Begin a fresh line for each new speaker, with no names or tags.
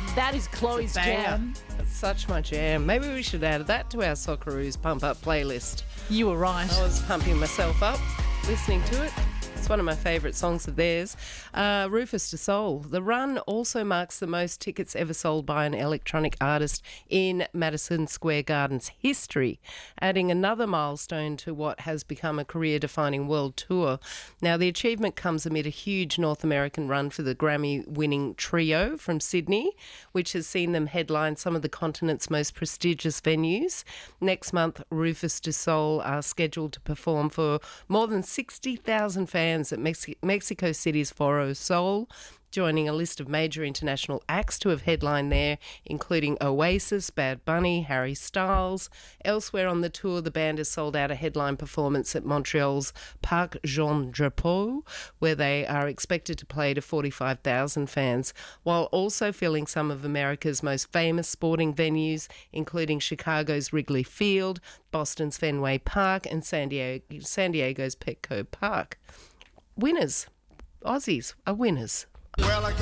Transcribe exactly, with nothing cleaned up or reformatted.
That is Chloe's jam.
It's such my jam. Maybe we should add that to our Socceroos Pump Up playlist.
You were right.
I was pumping myself up listening to it. It's one of my favourite songs of theirs. Uh, Rufus Du Sol. The run also marks the most tickets ever sold by an electronic artist in Madison Square Garden's history, adding another milestone to what has become a career-defining world tour. Now, the achievement comes amid a huge North American run for the Grammy-winning trio from Sydney, which has seen them headline some of the continent's most prestigious venues. Next month, Rufus Du Sol are scheduled to perform for more than sixty thousand fans at Mex- Mexico City's Foro Sol, joining a list of major international acts to have headlined there, including Oasis, Bad Bunny, Harry Styles. Elsewhere on the tour, the band has sold out a headline performance at Montreal's Parc Jean Drapeau, where they are expected to play to forty-five thousand fans, while also filling some of America's most famous sporting venues, including Chicago's Wrigley Field, Boston's Fenway Park, and San Diego, San Diego's Petco Park. Winners. Aussies are winners.
Well, I